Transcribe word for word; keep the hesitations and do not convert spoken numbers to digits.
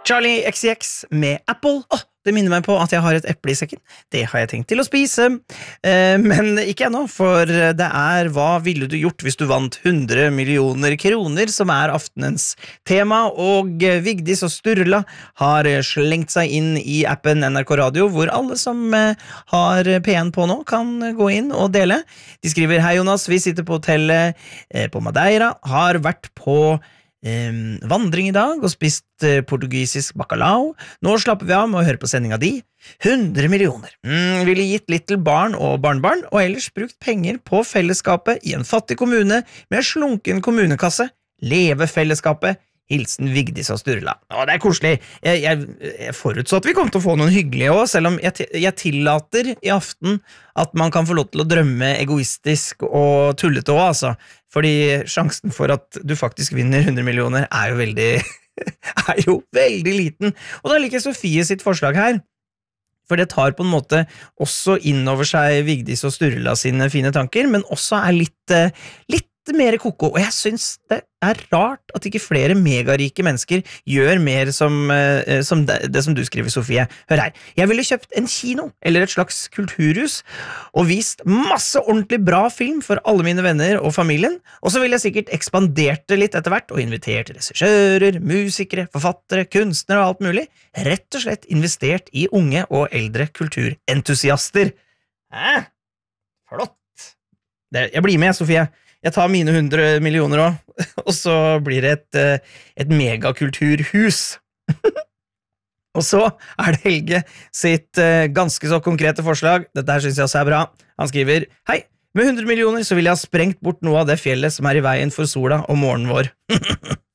Charlie X C X med Apple. Åh, det minner meg på at jeg har et eple i sekken. Det har jeg tenkt til å spise. Eh, men ikke ennå, for det er hva ville du gjort hvis du vant hundre millioner kroner, som er aftenens tema, og Vigdis og Sturla har slengt seg inn i appen N R K Radio, hvor alle som har P en på nå kan gå inn og dele. De skriver: Hei Jonas, vi sitter på hotellet eh, på Madeira, har vært på Um, vandring i dag og spist uh, portugisisk bacalao. Nå slapper vi av med å høre på sendinga di. hundre millioner. Mm, ville gitt litt til barn og barnbarn, og ellers brukt penger på fellesskapet i en fattig kommune med slunken kommunekasse. Leve fellesskapet. Hilsen Vigdis og Sturla. Å, det er koselig. Jeg, jeg, jeg forutså at vi kom til å få noen hyggelige også, selv om jeg, jeg tillater i aften at man kan få lov til å drømme egoistisk og tullete også, altså. Fordi sjansen for at du faktisk vinner hundre millioner er jo veldig, er jo veldig liten. Og da liker jeg Sofie sitt forslag her, for det tar på en måte også innover seg Vigdis og Sturla sine fine tanker, men også er litt, litt mer koko, og jeg synes det er rart at ikke flere megarike mennesker gjør mer som, eh, som det, det som du skriver, Sofie. Hør her, jeg ville kjøpt en kino, eller et slags kulturhus, og vist masse ordentlig bra film for alle mine venner og familien, og så ville jeg sikkert ekspandert det litt etter hvert, og invitert regissører, musikere, forfattere, kunstnere og alt mulig, rett og slett investert i unge og eldre kulturentusiaster. Hæ? Flott! Det, jeg blir med, Sofie. Jeg tar mine hundre millioner også, og så blir det et, et megakulturhus. Og så er det Helge sitt ganske så konkrete forslag. Dette her synes jeg også er bra. Han skriver: Hei, med hundre millioner så vil jeg ha sprengt bort noe av det fjellet som er i veien for sola og morgenen vår.